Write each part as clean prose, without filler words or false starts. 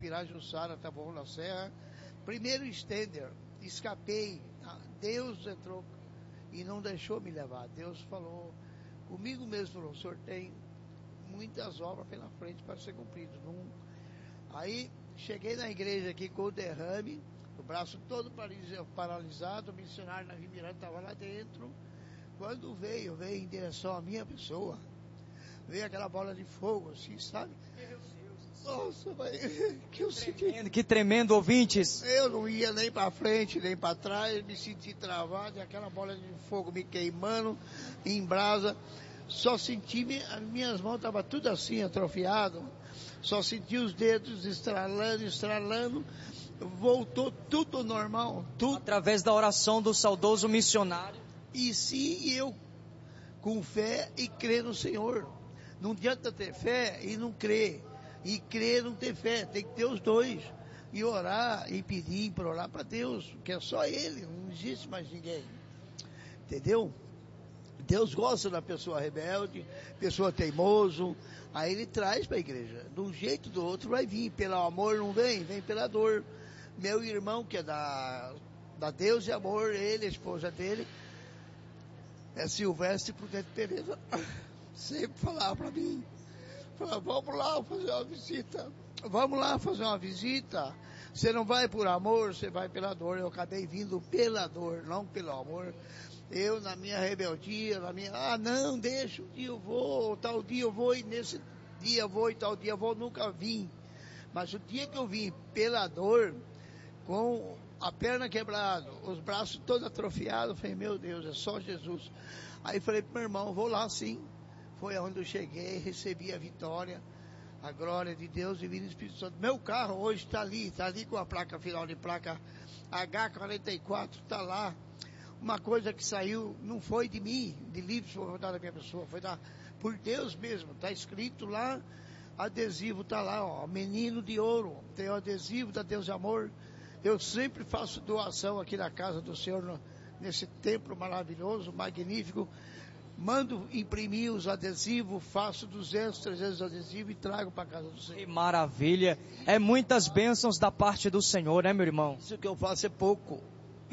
Virar Jussara, Taboão da Serra. Primeiro Stender, escapei. Deus entrou e não deixou me levar. Deus falou comigo mesmo, falou, o senhor tem muitas obras pela frente para ser cumprido. Aí cheguei na igreja aqui com o derrame, o braço todo paralisado, o missionário na Miranda estava lá dentro. Quando veio em direção à minha pessoa, veio aquela bola de fogo, assim, sabe? Nossa, que eu senti. Que tremendo, ouvintes. Eu não ia nem para frente, nem para trás, me senti travado, e aquela bola de fogo me queimando em brasa. Só senti, as minhas mãos estavam tudo assim, atrofiado. Só senti os dedos estralando. Voltou tudo normal, tudo. Através da oração do saudoso missionário. E sim, eu com fé e crer no Senhor. Não adianta ter fé e não crer. E crer não ter fé, tem que ter os dois. E orar, e pedir, implorar para Deus, porque é só Ele, não existe mais ninguém. Entendeu? Deus gosta da pessoa rebelde, pessoa teimoso, aí Ele traz para a igreja. De um jeito ou do outro vai vir, pelo amor não vem pela dor. Meu irmão, que é da Deus e Amor, ele, a esposa dele, é Silvestre Prudente Pereira, sempre falava para mim, vamos lá fazer uma visita, você não vai por amor, você vai pela dor. Eu acabei vindo pela dor, não pelo amor. Eu, na minha rebeldia, não, deixa, um dia eu vou, tal dia eu vou, e nesse dia eu vou, e tal dia eu vou, nunca vim. Mas o dia que eu vim pela dor, com a perna quebrada, os braços todos atrofiados, eu falei, meu Deus, é só Jesus. Aí falei pro meu irmão, vou lá sim. Foi onde eu cheguei, recebi a vitória, a glória de Deus e vim no Espírito Santo. Meu carro hoje está ali com a placa final de placa H44, está lá. Uma coisa que saiu, não foi de mim, de livros foi da minha pessoa, foi por Deus mesmo. Está escrito lá, adesivo está lá, ó, menino de ouro, tem o adesivo da Deus de Amor. Eu sempre faço doação aqui na casa do Senhor, nesse templo maravilhoso, magnífico. Mando imprimir os adesivos, faço 200, 300 adesivos e trago para a casa do Senhor. Que maravilha! É muitas bênçãos da parte do Senhor, né, meu irmão? Isso que eu faço é pouco.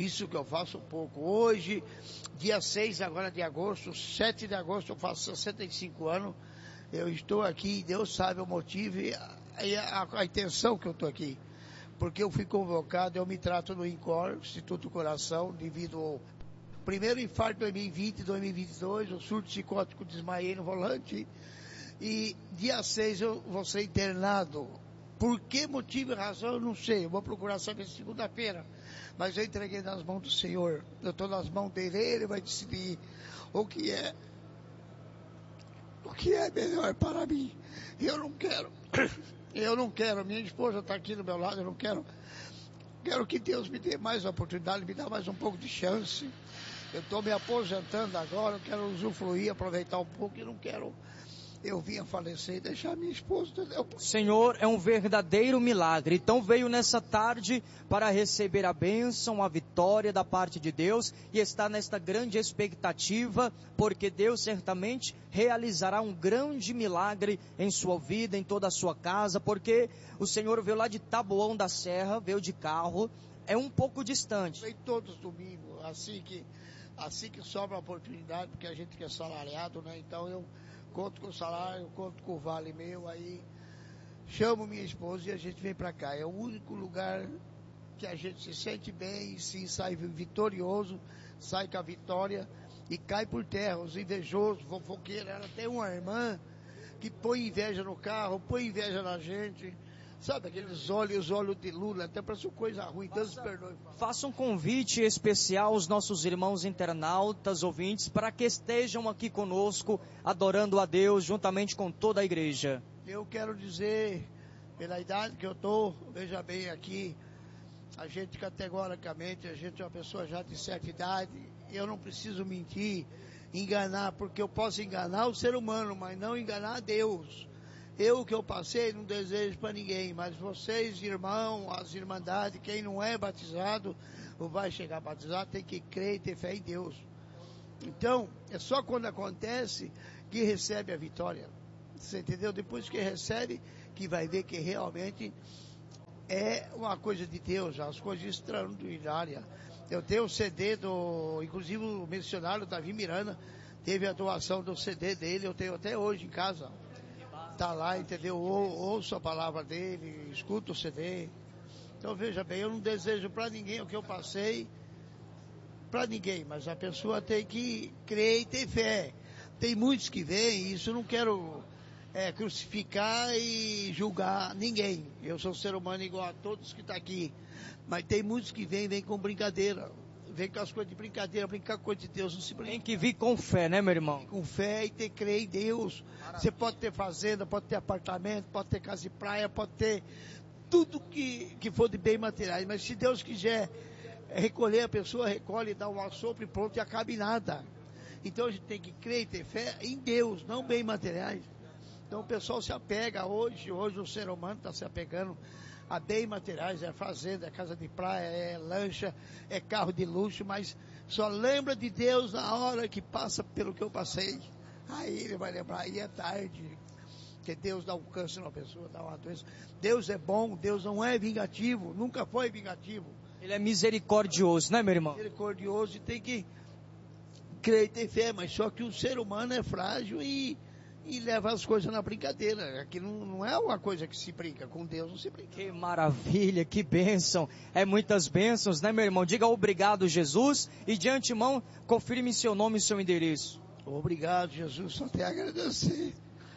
Hoje, dia 6 agora de agosto, 7 de agosto, eu faço 65 anos. Eu estou aqui, Deus sabe o motivo e a intenção que eu estou aqui. Porque eu fui convocado, eu me trato no INCOR, Instituto do Coração, devido ao primeiro infarto de 2020 e 2022, o surto psicótico, desmaiei no volante. E dia 6 eu vou ser internado. Por que motivo e razão eu não sei, eu vou procurar saber segunda-feira. Mas eu entreguei nas mãos do Senhor, eu estou nas mãos dele, ele vai decidir o que é melhor para mim. Eu não quero, minha esposa está aqui do meu lado, eu não quero que Deus me dê mais oportunidade, me dá mais um pouco de chance. Eu estou me aposentando agora, eu quero usufruir, aproveitar um pouco e não quero eu vim a falecer e deixar minha esposa, entendeu? Senhor, é um verdadeiro milagre. Então veio nessa tarde para receber a bênção, a vitória da parte de Deus e está nesta grande expectativa, porque Deus certamente realizará um grande milagre em sua vida, em toda a sua casa, porque o Senhor veio lá de Taboão da Serra, veio de carro, é um pouco distante. Vem todos os domingos, assim que sobra a oportunidade, porque a gente que é salariado, né? Então eu conto com o salário, conto com o vale meu, aí chamo minha esposa e a gente vem para cá. É o único lugar que a gente se sente bem e sim sai vitorioso, sai com a vitória e cai por terra. Os invejosos, fofoqueiros, ela tem uma irmã que põe inveja no carro, põe inveja na gente. Sabe, aqueles olhos de Lula, até parece coisa ruim, Deus perdoe. Faça um convite especial aos nossos irmãos internautas, ouvintes, para que estejam aqui conosco, adorando a Deus, juntamente com toda a igreja. Eu quero dizer, pela idade que eu estou, veja bem aqui, a gente categoricamente, a gente é uma pessoa já de certa idade, eu não preciso mentir, enganar, porque eu posso enganar o ser humano, mas não enganar a Deus. O que eu passei não desejo para ninguém, mas vocês, irmãos, as irmandades, quem não é batizado, ou vai chegar batizado, tem que crer e ter fé em Deus. Então, é só quando acontece que recebe a vitória. Você entendeu? Depois que recebe, que vai ver que realmente é uma coisa de Deus, as coisas extraordinárias. Eu tenho o CD inclusive o missionário Davi Miranda, teve a doação do CD dele, eu tenho até hoje em casa. Tá lá, entendeu? Ouço a palavra dele, escuto o CD. Então veja bem, eu não desejo para ninguém o que eu passei, para ninguém, mas a pessoa tem que crer e ter fé. Tem muitos que vêm, isso eu não quero crucificar e julgar ninguém. Eu sou um ser humano igual a todos que estão aqui. Mas tem muitos que vêm com brincadeira. Vem com as coisas de brincadeira, brincar com coisa de Deus, não se brinca. Tem que vir com fé, né, meu irmão? Com fé e ter crer em Deus. Maravilha. Você pode ter fazenda, pode ter apartamento, pode ter casa de praia, pode ter tudo que for de bem materiais. Mas se Deus quiser recolher, a pessoa recolhe, dá um assopro e pronto, e acaba em nada. Então a gente tem que crer e ter fé em Deus, não bem materiais. Então o pessoal se apega hoje o ser humano está se apegando a bem materiais, é fazenda, é casa de praia, é lancha, é carro de luxo, mas só lembra de Deus na hora que passa pelo que eu passei. Aí ele vai lembrar, aí é tarde, que Deus dá um câncer numa pessoa, dá uma doença. Deus é bom, Deus não é vingativo, nunca foi vingativo. Ele é misericordioso, né, meu irmão? Misericordioso e tem que crer e ter fé, mas só que o ser humano é frágil e leva as coisas na brincadeira. Aqui não é uma coisa que se brinca, com Deus não se brinca. Que maravilha, que bênção. É muitas bênçãos, né, meu irmão? Diga obrigado, Jesus, e de antemão, confirme seu nome e seu endereço. Obrigado, Jesus, só te agradecer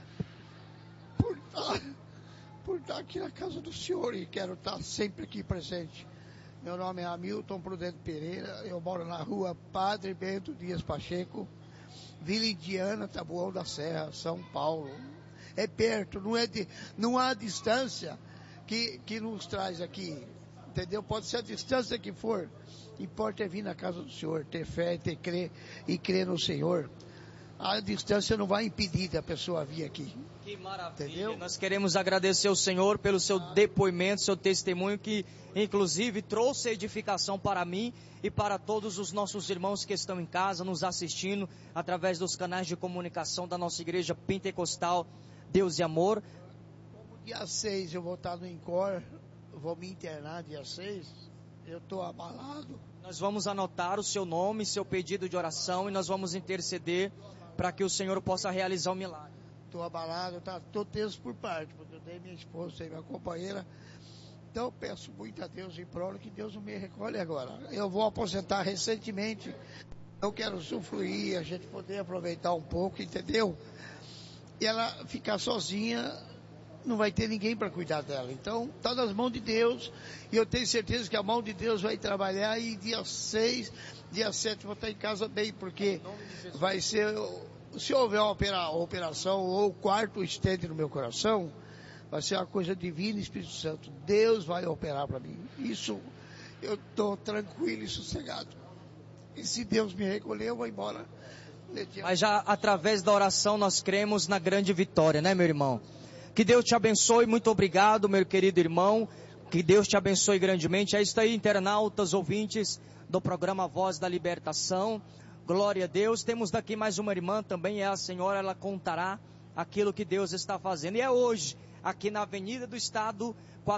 por estar aqui na casa do Senhor e quero estar sempre aqui presente. Meu nome é Hamilton Prudente Pereira, eu moro na rua Padre Bento Dias Pacheco, Vila Indiana, Taboão da Serra, São Paulo. É perto, não há distância que nos traz aqui, entendeu? Pode ser a distância que for, importa é vir na casa do Senhor, ter fé, crer no Senhor. A distância não vai impedir da pessoa vir aqui. Que maravilha. Entendeu? Nós queremos agradecer ao Senhor pelo seu depoimento, seu testemunho, que inclusive trouxe edificação para mim e para todos os nossos irmãos que estão em casa, nos assistindo através dos canais de comunicação da nossa igreja pentecostal Deus e Amor. Como dia 6 eu vou estar no INCOR, vou me internar dia 6, eu estou abalado. Nós vamos anotar o seu nome, seu pedido de oração e nós vamos interceder para que o Senhor possa realizar o milagre. Estou abalado, estou tenso por parte, porque eu dei minha esposa e minha companheira. Então eu peço muito a Deus em prol que Deus não me recolhe agora. Eu vou aposentar recentemente, eu quero usufruir, a gente poder aproveitar um pouco, entendeu? E ela ficar sozinha, não vai ter ninguém para cuidar dela. Então está nas mãos de Deus e eu tenho certeza que a mão de Deus vai trabalhar e dia 6, dia 7 vou estar em casa bem, porque vai ser... Se houver uma operação ou o quarto estende no meu coração, vai ser uma coisa divina, Espírito Santo. Deus vai operar para mim. Isso eu estou tranquilo e sossegado. E se Deus me recolher, eu vou embora. Mas já através da oração nós cremos na grande vitória, né, meu irmão? Que Deus te abençoe, muito obrigado, meu querido irmão. Que Deus te abençoe grandemente. É isso aí, internautas, ouvintes do programa Voz da Libertação. Glória a Deus. Temos daqui mais uma irmã também, é a senhora, ela contará aquilo que Deus está fazendo. E é hoje, aqui na Avenida do Estado,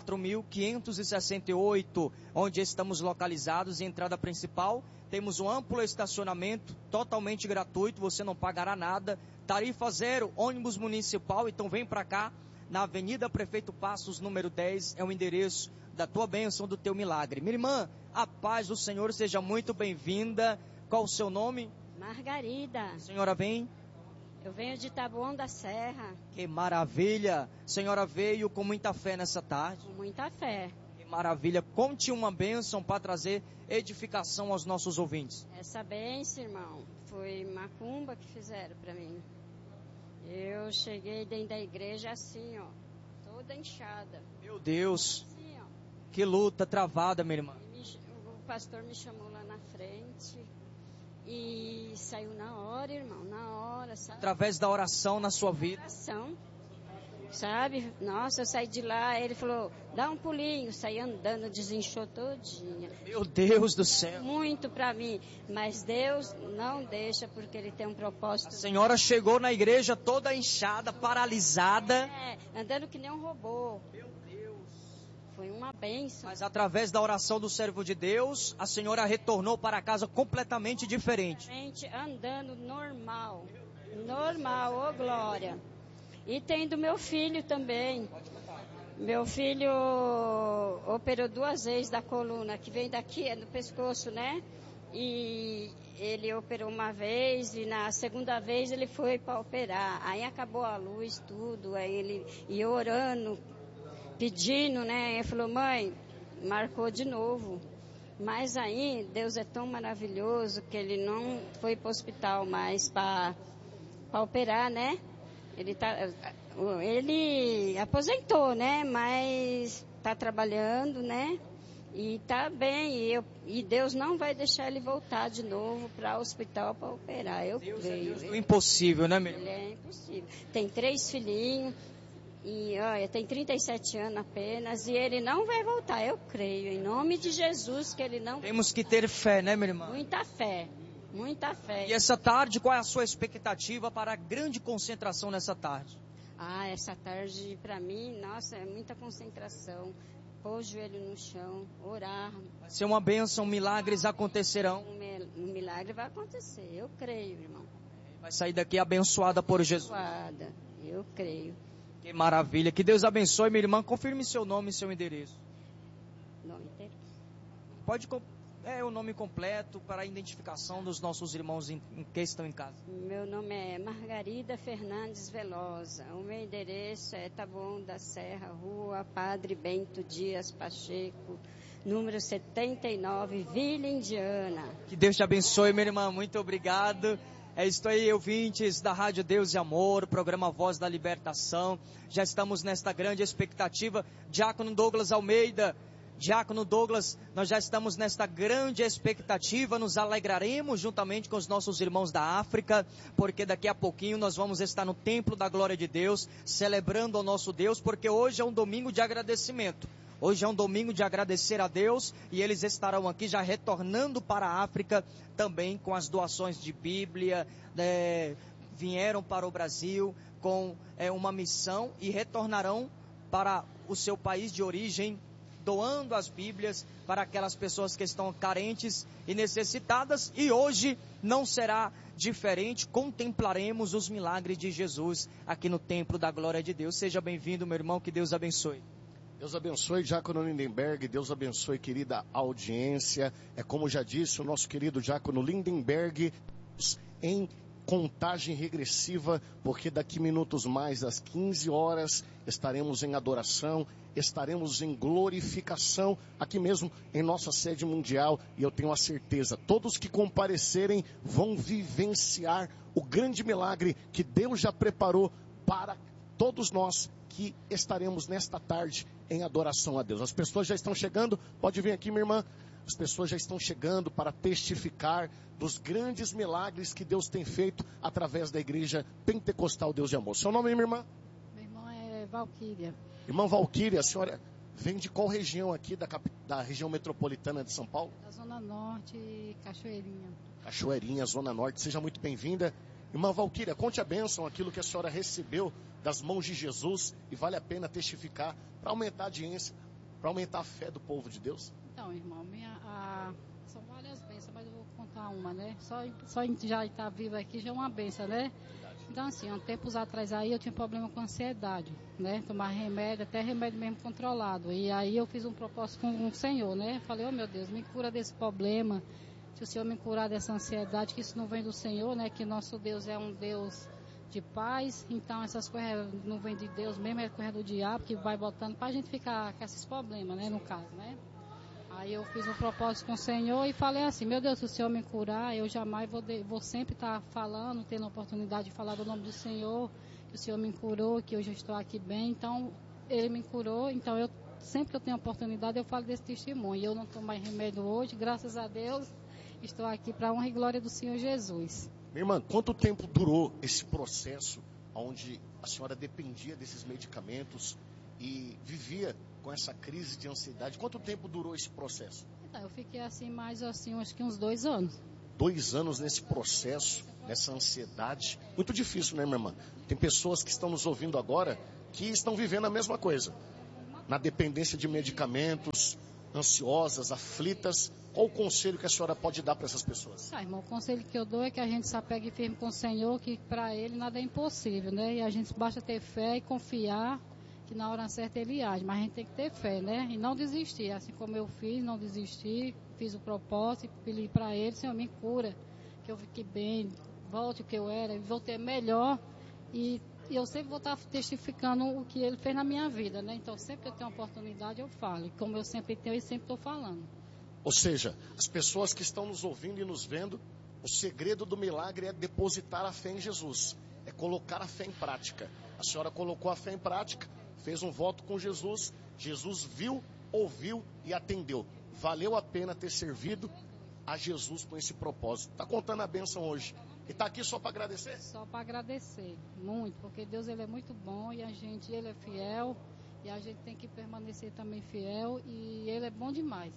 4.568, onde estamos localizados, em entrada principal. Temos um amplo estacionamento, totalmente gratuito, você não pagará nada. Tarifa zero, ônibus municipal, então vem para cá, na Avenida Prefeito Passos, número 10, é o endereço da tua bênção, do teu milagre. Minha irmã, a paz do Senhor, seja muito bem-vinda. Qual o seu nome? Margarida. A senhora vem? Eu venho de Taboão da Serra. Que maravilha. A senhora veio com muita fé nessa tarde? Com muita fé. Que maravilha. Conte uma bênção para trazer edificação aos nossos ouvintes. Essa bênção, irmão, foi macumba que fizeram para mim. Eu cheguei dentro da igreja assim, ó, toda inchada. Meu Deus. Assim, ó. Que luta travada, minha irmã. O pastor me chamou lá na frente. E saiu na hora, irmão, na hora, sabe? Através da oração na sua vida. Oração, sabe? Nossa, eu saí de lá, ele falou, dá um pulinho, saí andando, desinchou todinha. Meu Deus do céu. Muito pra mim, mas Deus não deixa, porque Ele tem um propósito. A senhora chegou na igreja toda inchada, paralisada. Andando que nem um robô. Meu Deus. foi uma bênção. Mas através da oração do servo de Deus, a senhora retornou para casa completamente diferente. Andando normal, ô glória. E tem do meu filho também. Meu filho operou 2 vezes da coluna, que vem daqui, é no pescoço, né? E ele operou uma vez e na segunda vez ele foi para operar. Aí acabou a luz, tudo, aí ele ia orando, pedindo, né? Ele falou, mãe, marcou de novo. Mas aí Deus é tão maravilhoso que ele não foi para o hospital mais para operar, né? Ele aposentou, né? Mas está trabalhando, né? E está bem. E Deus não vai deixar ele voltar de novo para o hospital para operar. Eu creio. É Deus do impossível, né, meu? Ele é impossível. Tem 3 filhinhos. E olha, tem 37 anos apenas. E ele não vai voltar. Eu creio. Em nome de Jesus que ele não vai Temos que ter fé, né, minha irmã? Muita fé. Muita fé. E essa tarde, qual é a sua expectativa para a grande concentração nessa tarde? Essa tarde, para mim, nossa, é muita concentração. Pôr o joelho no chão, orar. Vai ser uma bênção, milagres acontecerão. Um milagre vai acontecer, eu creio, irmão. Vai sair daqui abençoada por Jesus. Abençoada, eu creio. Que maravilha. Que Deus abençoe, minha irmã. Confirme seu nome e seu endereço. Nome inteiro? Pode o nome completo para a identificação dos nossos irmãos que estão em casa. Meu nome é Margarida Fernandes Velosa. O meu endereço é Taboão da Serra, Rua Padre Bento Dias Pacheco, número 79, Vila Indiana. Que Deus te abençoe, minha irmã. Muito obrigado. É isso aí, ouvintes da Rádio Deus e Amor, programa Voz da Libertação. Já estamos nesta grande expectativa. Diácono Douglas Almeida, Diácono Douglas, nós já estamos nesta grande expectativa, nos alegraremos juntamente com os nossos irmãos da África, porque daqui a pouquinho nós vamos estar no Templo da Glória de Deus, celebrando ao nosso Deus, porque hoje é um domingo de agradecimento. Hoje é um domingo de agradecer a Deus e eles estarão aqui já retornando para a África também com as doações de Bíblia, vieram para o Brasil com uma missão e retornarão para o seu país de origem, doando as Bíblias para aquelas pessoas que estão carentes e necessitadas, e hoje não será diferente, contemplaremos os milagres de Jesus aqui no Templo da Glória de Deus. Seja bem-vindo, meu irmão, que Deus abençoe. Deus abençoe, Diácono Lindenberg, Deus abençoe, querida audiência. É como já disse o nosso querido Diácono Lindenberg, em contagem regressiva, porque daqui minutos mais, às 15 horas, estaremos em adoração, estaremos em glorificação, aqui mesmo em nossa sede mundial, e eu tenho a certeza, todos que comparecerem vão vivenciar o grande milagre que Deus já preparou para todos nós que estaremos nesta tarde em adoração a Deus. As pessoas já estão chegando, pode vir aqui, minha irmã. As pessoas já estão chegando para testificar dos grandes milagres que Deus tem feito através da Igreja Pentecostal Deus de Amor. Seu nome, minha irmã? Minha irmã é Valquíria. Irmã Valquíria, a senhora vem de qual região aqui, da região metropolitana de São Paulo? Da Zona Norte, Cachoeirinha. Cachoeirinha, Zona Norte, seja muito bem-vinda. Irmã Valquíria, conte a bênção, aquilo que a senhora recebeu das mãos de Jesus, e vale a pena testificar para aumentar a audiência, para aumentar a fé do povo de Deus. Então, irmão, são várias bênçãos, mas eu vou contar uma, né? Só já estar viva aqui já é uma bênção, né? Então, assim, há tempos atrás aí eu tinha problema com ansiedade, né? Tomar remédio, até remédio mesmo controlado. E aí eu fiz um propósito com o Senhor, né? Falei, meu Deus, me cura desse problema. Se o Senhor me curar dessa ansiedade, que isso não vem do Senhor, né? Que nosso Deus é um Deus de paz. Então, essas coisas não vêm de Deus mesmo, é coisa do diabo que vai botando pra gente ficar com esses problemas, né? No caso, né? Aí eu fiz um propósito com o Senhor e falei assim, meu Deus, se o Senhor me curar, eu jamais vou sempre estar falando, tendo a oportunidade de falar do nome do Senhor, que o Senhor me curou, que hoje eu estou aqui bem. Então, Ele me curou, então sempre que eu tenho a oportunidade, eu falo desse testemunho. E eu não tomo mais remédio hoje, graças a Deus, estou aqui para a honra e glória do Senhor Jesus. Minha irmã, quanto tempo durou esse processo onde a senhora dependia desses medicamentos e vivia com essa crise de ansiedade? Quanto tempo durou esse processo? Então, eu fiquei assim, acho que uns 2 anos. 2 anos nesse processo, nessa ansiedade. Muito difícil, né, minha irmã? Tem pessoas que estão nos ouvindo agora que estão vivendo a mesma coisa. na dependência de medicamentos, ansiosas, aflitas, qual o conselho que a senhora pode dar para essas pessoas? Irmão, o conselho que eu dou é que a gente se apegue firme com o Senhor, que para Ele nada é impossível, né? E a gente basta ter fé e confiar que na hora certa Ele age, mas a gente tem que ter fé, né? E não desistir, assim como eu fiz, não desisti, fiz o propósito, pedi para Ele, Senhor, me cura, que eu fique bem, volte o que eu era, voltei melhor, e eu sempre vou estar testificando o que Ele fez na minha vida, né? Então, sempre que eu tenho uma oportunidade, eu falo. E como eu sempre tenho, eu sempre estou falando. Ou seja, as pessoas que estão nos ouvindo e nos vendo, o segredo do milagre é depositar a fé em Jesus. É colocar a fé em prática. A senhora colocou a fé em prática, fez um voto com Jesus. Jesus viu, ouviu e atendeu. Valeu a pena ter servido a Jesus com esse propósito. Está contando a bênção hoje. E está aqui só para agradecer? Só para agradecer, muito, porque Deus ele é muito bom e a gente, Ele é fiel, e a gente tem que permanecer também fiel, e Ele é bom demais.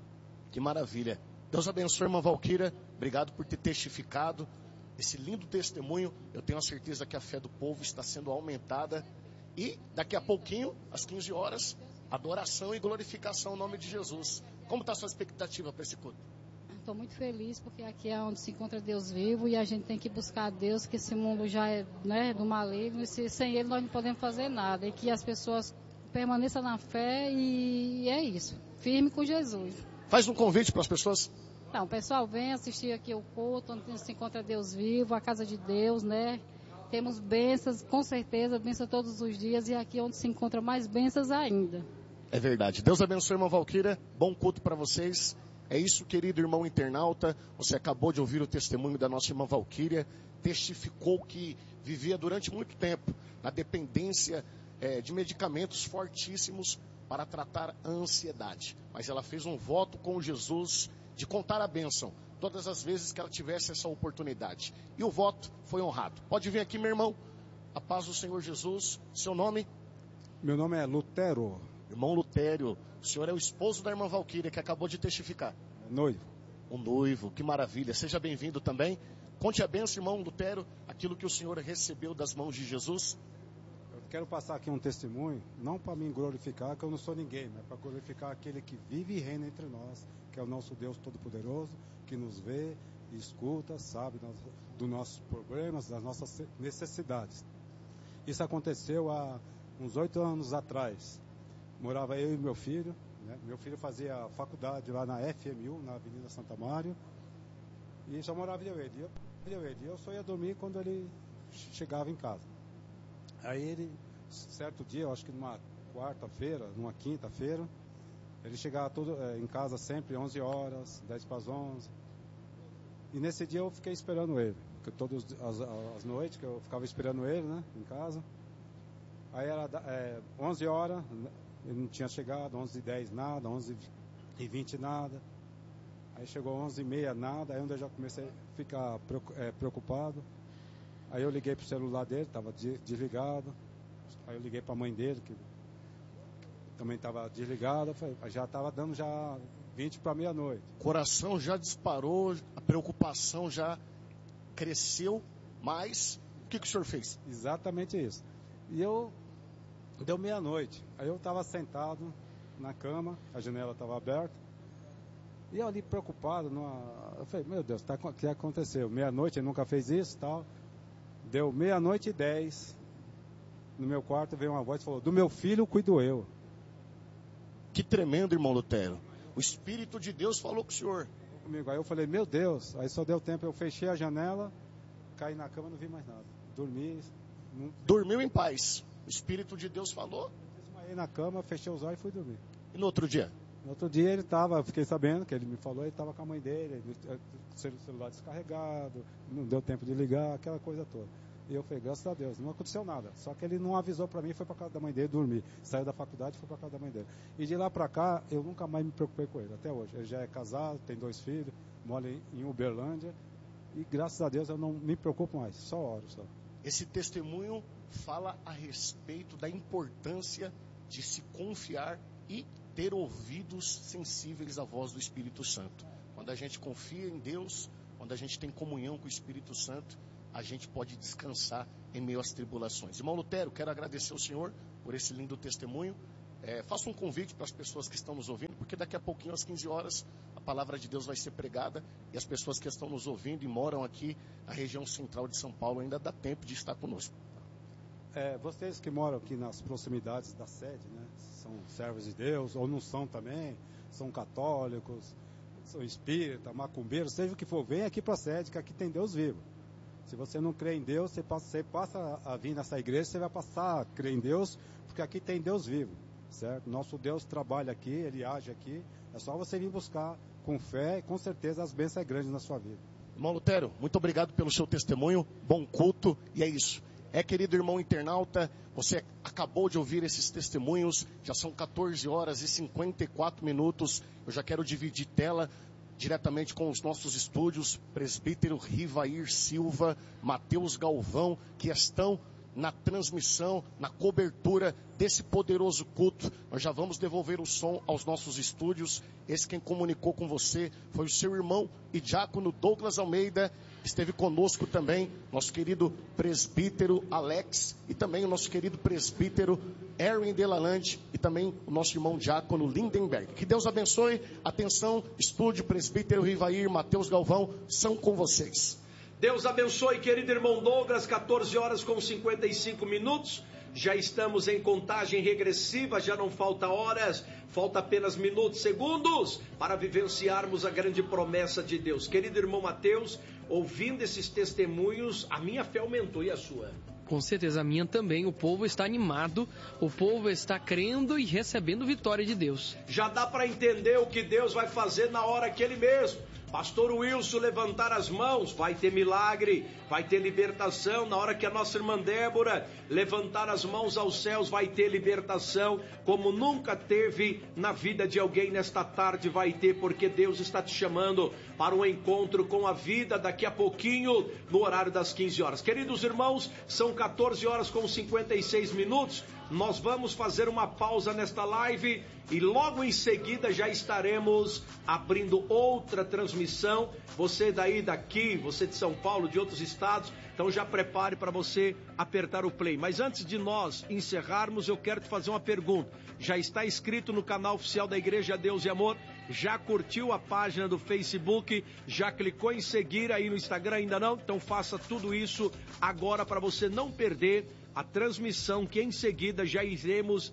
Que maravilha. Deus abençoe, irmã Valquíria. Obrigado por ter testificado esse lindo testemunho. Eu tenho a certeza que a fé do povo está sendo aumentada. E daqui a pouquinho, às 15 horas, adoração e glorificação no nome de Jesus. Como está a sua expectativa para esse culto? Estou muito feliz porque aqui é onde se encontra Deus vivo e a gente tem que buscar a Deus, que esse mundo já é, né, do maligno, e sem Ele nós não podemos fazer nada. E que as pessoas permaneçam na fé, e é isso, firme com Jesus. Faz um convite para as pessoas. Então, pessoal, vem assistir aqui o culto, onde se encontra Deus vivo, a casa de Deus, né? Temos bênçãos, com certeza, bênçãos todos os dias, e aqui é onde se encontra mais bênçãos ainda. É verdade. Deus abençoe, irmã Valquíria. Bom culto para vocês. É isso, querido irmão internauta. Você acabou de ouvir o testemunho da nossa irmã Valquíria. Testificou que vivia durante muito tempo na dependência de medicamentos fortíssimos para tratar a ansiedade. Mas ela fez um voto com Jesus de contar a bênção todas as vezes que ela tivesse essa oportunidade. E o voto foi honrado. Pode vir aqui, meu irmão. A paz do Senhor Jesus. Seu nome? Meu nome é Lutero. Irmão Lutério, o senhor é o esposo da irmã Valquíria, que acabou de testificar. Noivo. Um noivo, que maravilha. Seja bem-vindo também. Conte a bênção, irmão Lutério, aquilo que o senhor recebeu das mãos de Jesus. Eu quero passar aqui um testemunho, não para me glorificar, que eu não sou ninguém, mas para glorificar aquele que vive e reina entre nós, que é o nosso Deus Todo-Poderoso, que nos vê e escuta, sabe dos nossos problemas, das nossas necessidades. Isso aconteceu há uns 8 anos atrás. Morava eu e meu filho, né? Meu filho fazia faculdade lá na FMU, na Avenida Santa Mário, e só morava eu e ele. Eu só ia dormir quando ele chegava em casa. Aí ele, certo dia, eu acho que numa quarta-feira, numa quinta-feira, ele chegava em casa sempre 11 horas, 10 para as 11. E nesse dia eu fiquei esperando ele, porque todas as noites que eu ficava esperando ele, né, em casa. Aí era 11 horas, ele não tinha chegado, 11h10 nada, 11h20 nada. Aí chegou 11h30 nada, aí onde eu já comecei a ficar preocupado. Aí eu liguei pro celular dele, estava desligado. Aí eu liguei para a mãe dele, que também estava desligada. Já estava dando já 20 para meia-noite. O coração já disparou, a preocupação já cresceu, mas o que o senhor fez? Exatamente isso. E deu meia-noite. Aí eu estava sentado na cama, a janela estava aberta. E eu ali preocupado, eu falei, meu Deus, o que aconteceu? Meia-noite, ele nunca fez isso e tal. Deu 00:10, no meu quarto veio uma voz e falou, do meu filho cuido eu. Que tremendo, irmão Lutero. O Espírito de Deus falou com o senhor. Comigo. Aí eu falei, meu Deus, aí só deu tempo, eu fechei a janela, caí na cama, não vi mais nada. Dormi. Dormiu em paz. O Espírito de Deus falou. Desmaiei na cama, fechei os olhos e fui dormir. E no outro dia? No outro dia eu fiquei sabendo que ele me falou, ele estava com a mãe dele, celular descarregado, não deu tempo de ligar, aquela coisa toda. E eu falei, graças a Deus, não aconteceu nada. Só que ele não avisou para mim, foi para casa da mãe dele dormir. Saiu da faculdade e foi para casa da mãe dele. E de lá para cá, eu nunca mais me preocupei com ele, até hoje. Ele já é casado, tem 2 filhos, mora em Uberlândia. E graças a Deus eu não me preocupo mais, só oro só. Esse testemunho fala a respeito da importância de se confiar e ter ouvidos sensíveis à voz do Espírito Santo. Quando a gente confia em Deus, quando a gente tem comunhão com o Espírito Santo, a gente pode descansar em meio às tribulações. Irmão Lutero, quero agradecer ao senhor por esse lindo testemunho. Faça um convite para as pessoas que estão nos ouvindo, porque daqui a pouquinho, às 15 horas, a palavra de Deus vai ser pregada e as pessoas que estão nos ouvindo e moram aqui na região central de São Paulo ainda dá tempo de estar conosco. Vocês que moram aqui nas proximidades da sede, né, são servos de Deus ou não são também, são católicos, são espírita, macumbeiro, seja o que for, vem aqui para a sede, que aqui tem Deus vivo. Se você não crê em Deus, você passa a vir nessa igreja, você vai passar a crer em Deus, porque aqui tem Deus vivo, certo? Nosso Deus trabalha aqui, Ele age aqui, é só você vir buscar com fé e com certeza as bênçãos é grandes na sua vida. Irmão Lutero, muito obrigado pelo seu testemunho, bom culto, e é isso. Querido irmão internauta, você acabou de ouvir esses testemunhos, já são 14 horas e 54 minutos, eu já quero dividir tela diretamente com os nossos estúdios, presbítero Rivair Silva, Mateus Galvão, que estão na transmissão, na cobertura desse poderoso culto. Nós já vamos devolver o som aos nossos estúdios. Esse quem comunicou com você foi o seu irmão e diácono Douglas Almeida. Esteve conosco também nosso querido presbítero Alex e também o nosso querido presbítero Erwin Delalande e também o nosso irmão diácono Lindenberg. Que Deus abençoe. Atenção, estúdio, presbítero Rivair, Mateus Galvão, são com vocês. Deus abençoe, querido irmão Douglas, 14 horas com 55 minutos. Já estamos em contagem regressiva, já não falta horas, falta apenas minutos, segundos, para vivenciarmos a grande promessa de Deus. Querido irmão Mateus, ouvindo esses testemunhos, a minha fé aumentou e a sua? Com certeza, a minha também. O povo está animado, o povo está crendo e recebendo vitória de Deus. Já dá para entender o que Deus vai fazer na hora que Ele mesmo. Pastor Wilson levantar as mãos, vai ter milagre, vai ter libertação. Na hora que a nossa irmã Débora levantar as mãos aos céus, vai ter libertação, como nunca teve na vida de alguém nesta tarde, vai ter, porque Deus está te chamando para um encontro com a vida daqui a pouquinho, no horário das 15 horas. Queridos irmãos, são 14 horas com 56 minutos. Nós vamos fazer uma pausa nesta live e logo em seguida já estaremos abrindo outra transmissão. Você daqui, você de São Paulo, de outros estados, então já prepare para você apertar o play. Mas antes de nós encerrarmos, eu quero te fazer uma pergunta. Já está inscrito no canal oficial da Igreja Deus e Amor? Já curtiu a página do Facebook? Já clicou em seguir aí no Instagram? Ainda não? Então faça tudo isso agora para você não perder a transmissão que em seguida já iremos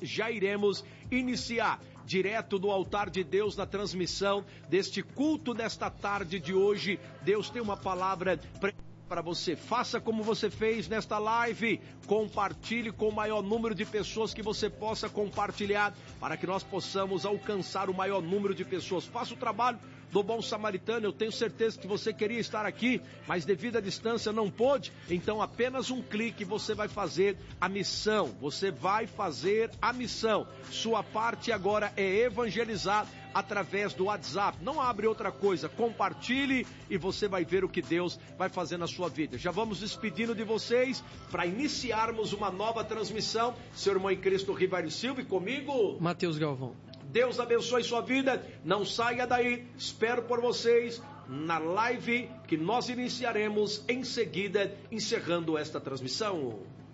iniciar direto do altar de Deus na transmissão deste culto nesta tarde de hoje. Deus tem uma palavra para você. Faça como você fez nesta live, compartilhe com o maior número de pessoas que você possa compartilhar, para que nós possamos alcançar o maior número de pessoas. Faça o trabalho do bom samaritano. Eu tenho certeza que você queria estar aqui, mas devido à distância não pôde, então apenas um clique você vai fazer a missão, sua parte agora é evangelizar através do WhatsApp. Não abre outra coisa, compartilhe e você vai ver o que Deus vai fazer na sua vida. Já vamos despedindo de vocês para iniciarmos uma nova transmissão. Seu irmão em Cristo Rivair Silva e comigo, Mateus Galvão. Deus abençoe sua vida, não saia daí, espero por vocês na live que nós iniciaremos em seguida, encerrando esta transmissão.